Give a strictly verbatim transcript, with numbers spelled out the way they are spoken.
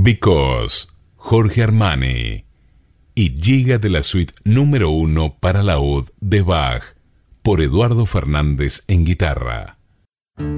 Because, Jorge Armani. Y Giga de la suite número uno para laúd de Bach, por Eduardo Fernández en guitarra.